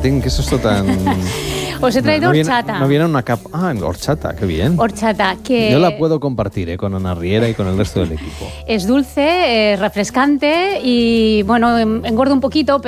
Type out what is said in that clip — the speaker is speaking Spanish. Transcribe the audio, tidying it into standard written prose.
Martín? ¿Qué es esto tan...? Os he traído horchata. No viene una capa... Ah, horchata, qué bien. Horchata, que... Yo la puedo compartir con Ana Riera y con el resto del equipo. Es dulce, refrescante y, bueno, engorda un poquito,